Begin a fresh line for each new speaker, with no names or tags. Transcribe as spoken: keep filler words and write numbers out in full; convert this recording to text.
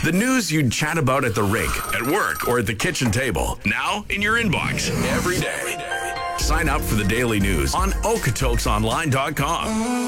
The news you'd chat about at the rink, at work, or at the kitchen table. Now in your inbox every day. Sign up for the daily news on Okotoks Online dot com.